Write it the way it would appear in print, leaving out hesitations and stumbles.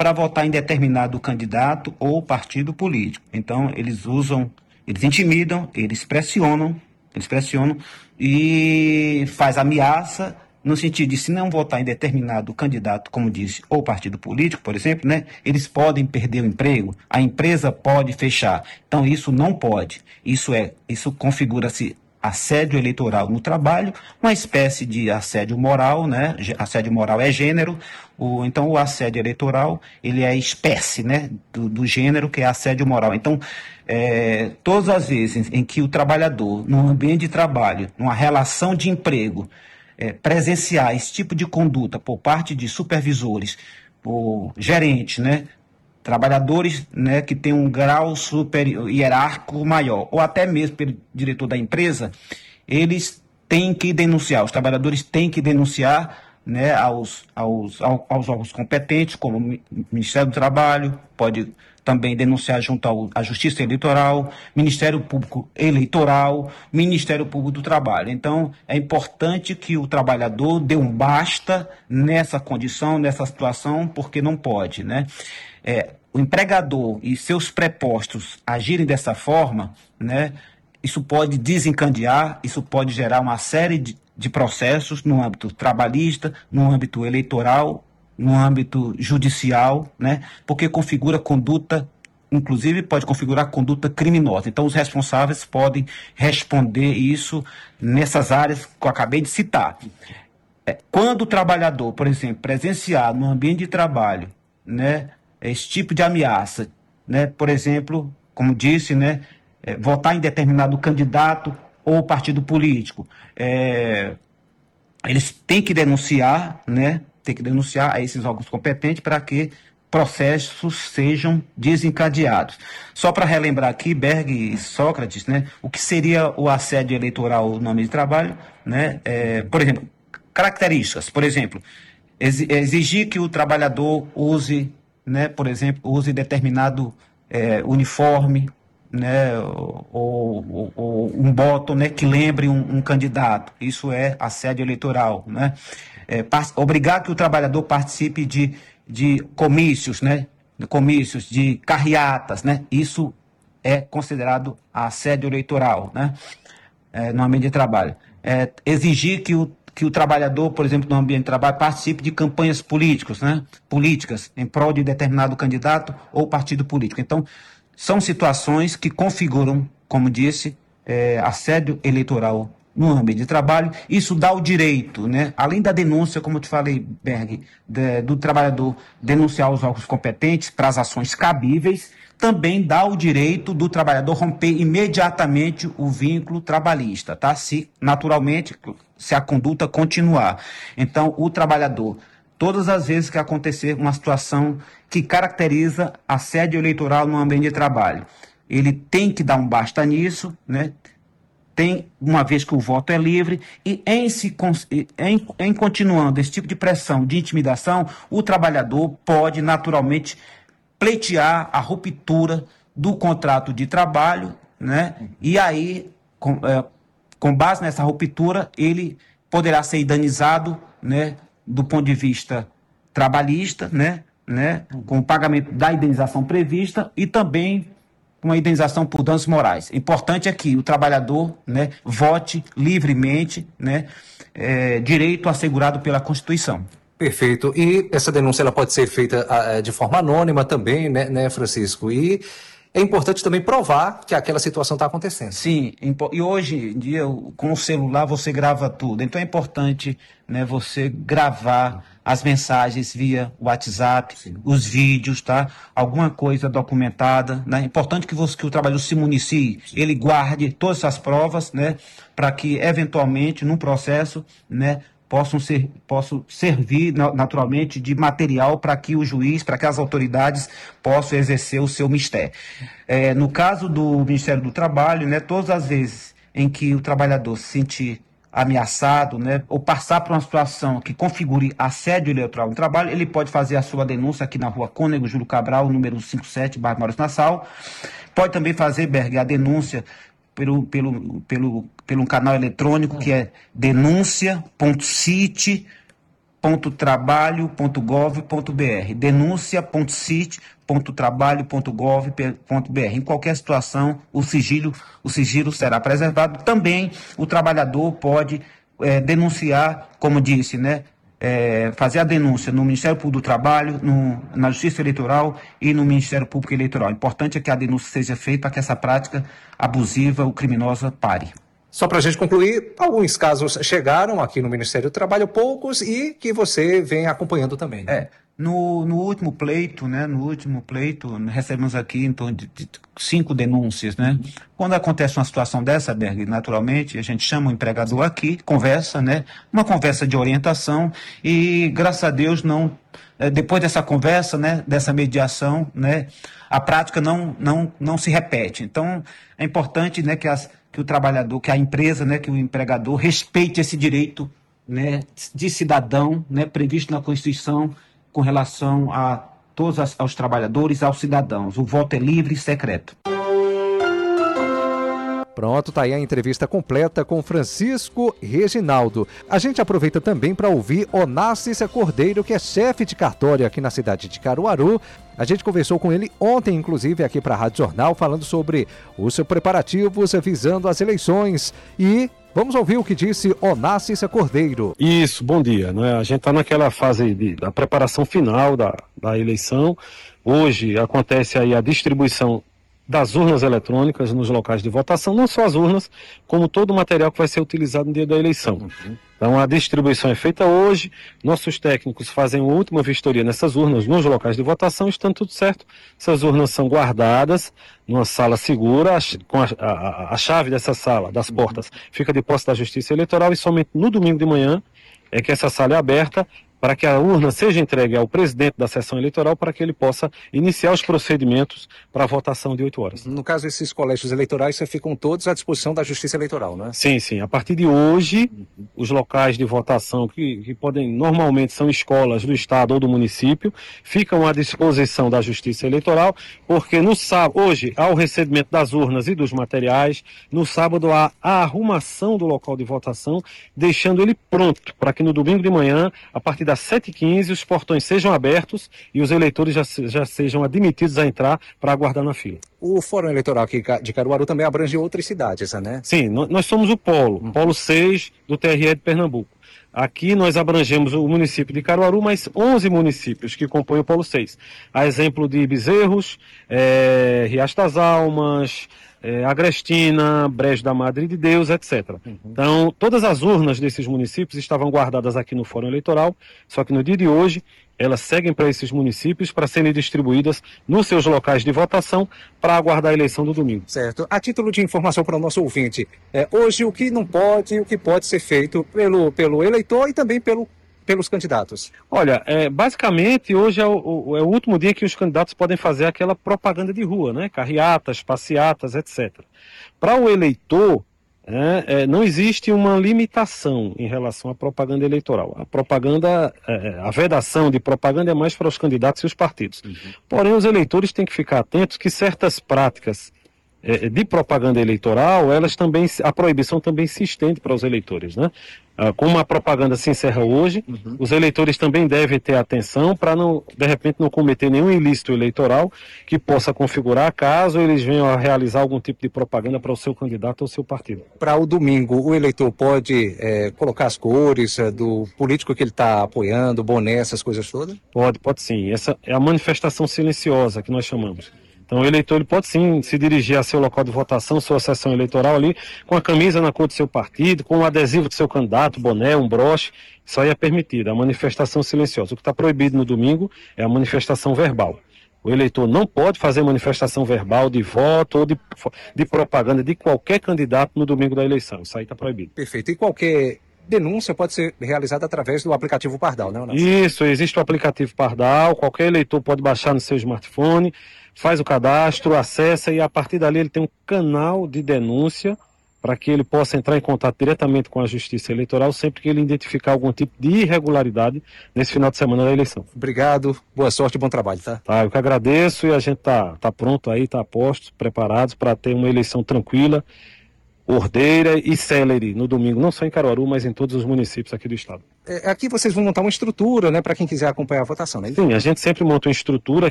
para votar em determinado candidato ou partido político. Então, eles intimidam, eles pressionam e faz ameaça no sentido de, se não votar em determinado candidato, como disse, ou partido político, por exemplo, né, eles podem perder o emprego, a empresa pode fechar. Então, isso não pode. Isso configura-se assédio eleitoral no trabalho, uma espécie de assédio moral, né? Assédio moral é gênero, então o assédio eleitoral, ele é espécie, né? Do gênero que é assédio moral. Então, todas as vezes em que o trabalhador, no ambiente de trabalho, numa relação de emprego, presenciar esse tipo de conduta por parte de supervisores, por gerentes, né? Trabalhadores, né, que têm um grau superior, hierárquico maior, ou até mesmo pelo diretor da empresa, eles têm que denunciar, os trabalhadores têm que denunciar, né, aos órgãos competentes, como o Ministério do Trabalho, pode também denunciar junto à Justiça Eleitoral, Ministério Público Eleitoral, Ministério Público do Trabalho. Então, é importante que o trabalhador dê um basta nessa condição, nessa situação, porque não pode, né? O empregador e seus prepostos agirem dessa forma, né, isso pode desencadear, isso pode gerar uma série de processos no âmbito trabalhista, no âmbito eleitoral, no âmbito judicial, né, porque configura conduta, inclusive pode configurar conduta criminosa. Então, os responsáveis podem responder isso nessas áreas que eu acabei de citar. Quando o trabalhador, por exemplo, presenciar no ambiente de trabalho, né, esse tipo de ameaça, né, por exemplo, como disse, né, votar em determinado candidato ou partido político, eles têm que denunciar, né, a esses órgãos competentes para que processos sejam desencadeados. Só para relembrar aqui, Berg e Sócrates, né, o que seria o assédio eleitoral no ambiente de trabalho, né, por exemplo, características, por exemplo, exigir que o trabalhador use, né, por exemplo, use determinado uniforme, né, ou um bottom, né, que lembre um candidato. Isso é assédio eleitoral, né? Obrigar que o trabalhador participe de comícios, né, de carreatas, né? Isso é considerado assédio eleitoral, né, no ambiente de trabalho. Exigir que o trabalhador, por exemplo, no ambiente de trabalho, participe de campanhas políticas em prol de determinado candidato ou partido político. Então, são situações que configuram, como disse, assédio eleitoral no ambiente de trabalho. Isso dá o direito, né, além da denúncia, como eu te falei, Berg, do trabalhador denunciar os órgãos competentes para as ações cabíveis, também dá o direito do trabalhador romper imediatamente o vínculo trabalhista, tá? Naturalmente, se a conduta continuar. Então, o trabalhador, todas as vezes que acontecer uma situação que caracteriza assédio eleitoral no ambiente de trabalho, ele tem que dar um basta nisso, né? Uma vez que o voto é livre, e em continuando esse tipo de pressão, de intimidação, o trabalhador pode naturalmente pleitear a ruptura do contrato de trabalho, né? E aí, com base nessa ruptura, ele poderá ser indenizado, né, do ponto de vista trabalhista, né, com o pagamento da indenização prevista e também uma indenização por danos morais. Importante é que o trabalhador, né, vote livremente, né, direito assegurado pela Constituição. Perfeito. E essa denúncia ela pode ser feita de forma anônima também, né, Francisco? E é importante também provar que aquela situação está acontecendo. Sim, e hoje em dia, com o celular, você grava tudo. Então é importante, né, você gravar as mensagens via WhatsApp, sim, os vídeos, tá? Alguma coisa documentada, né? É importante que o trabalhador se municie, sim, ele guarde todas essas provas, né, para que, eventualmente, num processo, né, possam servir naturalmente de material para que o juiz, para que as autoridades possam exercer o seu mistério. No caso do Ministério do Trabalho, né, todas as vezes em que o trabalhador se sentir ameaçado, né, ou passar por uma situação que configure assédio eleitoral no trabalho, ele pode fazer a sua denúncia aqui na Rua Cônego Júlio Cabral, número 57, bairro Maurício Nassau. Pode também fazer, Berg, a denúncia pelo canal eletrônico, que é denuncia.cit denúncia.trabalho.gov.br, denúncia.cit.trabalho.gov.br. Em qualquer situação, o sigilo será preservado. Também o trabalhador pode denunciar, como disse, né? Fazer a denúncia no Ministério Público do Trabalho, na Justiça Eleitoral e no Ministério Público Eleitoral. O importante é que a denúncia seja feita para que essa prática abusiva ou criminosa pare. Só para a gente concluir, alguns casos chegaram aqui no Ministério do Trabalho, poucos, e que você vem acompanhando também. Né? No último pleito, né? Recebemos aqui em torno de 5 denúncias, né? Quando acontece uma situação dessa, Berg, naturalmente, a gente chama o empregador aqui, conversa, né? Uma conversa de orientação e, graças a Deus, depois dessa conversa, né? Dessa mediação, né? A prática não se repete. Então, é importante, né? Que o trabalhador, que a empresa, né? Que o empregador respeite esse direito, né? De cidadão, né? Previsto na Constituição, com relação a todos aos trabalhadores, aos cidadãos. O voto é livre e secreto. Pronto, tá aí a entrevista completa com Francisco Reginaldo. A gente aproveita também para ouvir Onassis Cordeiro, que é chefe de cartório aqui na cidade de Caruaru. A gente conversou com ele ontem, inclusive, aqui para a Rádio Jornal, falando sobre os preparativos visando as eleições. E vamos ouvir o que disse Onassis Cordeiro. Isso, bom dia. Né? A gente está naquela fase da preparação final da eleição. Hoje acontece aí a distribuição das urnas eletrônicas nos locais de votação, não só as urnas, como todo o material que vai ser utilizado no dia da eleição. Então a distribuição é feita hoje, nossos técnicos fazem uma última vistoria nessas urnas nos locais de votação, estando tudo certo. Essas urnas são guardadas numa sala segura, com a chave dessa sala, das portas, fica de posse da Justiça Eleitoral e somente no domingo de manhã é que essa sala é aberta para que a urna seja entregue ao presidente da sessão eleitoral para que ele possa iniciar os procedimentos para a votação de 8 horas. No caso, esses colégios eleitorais ficam todos à disposição da Justiça Eleitoral, não é? Sim, sim. A partir de hoje, os locais de votação, que normalmente são escolas do estado ou do município, ficam à disposição da Justiça Eleitoral, porque hoje há o recebimento das urnas e dos materiais, no sábado há a arrumação do local de votação, deixando ele pronto para que no domingo de manhã, a partir das 7h15, os portões sejam abertos e os eleitores já sejam admitidos a entrar para aguardar na fila. O Fórum Eleitoral aqui de Caruaru também abrange outras cidades, né? Sim, nós somos o Polo 6 do TRE de Pernambuco. Aqui nós abrangemos o município de Caruaru, mas 11 municípios que compõem o Polo 6. A exemplo de Bezerros, Riacho das Almas, Agrestina, Brejo da Madre de Deus, etc. Então, todas as urnas desses municípios estavam guardadas aqui no Fórum Eleitoral, só que no dia de hoje elas seguem para esses municípios para serem distribuídas nos seus locais de votação para aguardar a eleição do domingo. Certo. A título de informação para o nosso ouvinte, hoje o que não pode, o que pode ser feito pelo eleitor e também pelos candidatos? Olha, basicamente hoje é o último dia que os candidatos podem fazer aquela propaganda de rua, né? Carreatas, passeatas, etc. Para o eleitor, não existe uma limitação em relação à propaganda eleitoral. A propaganda, a vedação de propaganda é mais para os candidatos e os partidos. Porém, os eleitores têm que ficar atentos que certas práticas de propaganda eleitoral, a proibição também se estende para os eleitores, né? Como a propaganda se encerra hoje, os eleitores também devem ter atenção para de repente não cometer nenhum ilícito eleitoral que possa configurar caso eles venham a realizar algum tipo de propaganda para o seu candidato ou seu partido. Para o domingo, o eleitor pode colocar as cores do político que ele está apoiando, boné, essas coisas todas? Pode sim. Essa é a manifestação silenciosa que nós chamamos. Então o eleitor ele pode sim se dirigir a seu local de votação, sua sessão eleitoral ali, com a camisa na cor do seu partido, com o adesivo do seu candidato, boné, um broche, isso aí é permitido, a manifestação silenciosa. O que está proibido no domingo é a manifestação verbal. O eleitor não pode fazer manifestação verbal de voto ou de propaganda de qualquer candidato no domingo da eleição, isso aí está proibido. Perfeito. E qualquer denúncia pode ser realizada através do aplicativo Pardal, não é? Isso, existe o aplicativo Pardal, qualquer eleitor pode baixar no seu smartphone, faz o cadastro, acessa e a partir dali ele tem um canal de denúncia para que ele possa entrar em contato diretamente com a Justiça Eleitoral sempre que ele identificar algum tipo de irregularidade nesse final de semana da eleição. Obrigado, boa sorte e bom trabalho, tá? Tá, eu que agradeço e a gente tá pronto aí, tá a postos, preparados para ter uma eleição tranquila, Ordeira e Celery no domingo, não só em Caruaru, mas em todos os municípios aqui do estado. Aqui vocês vão montar uma estrutura, né, para quem quiser acompanhar a votação, né? Sim, a gente sempre monta uma estrutura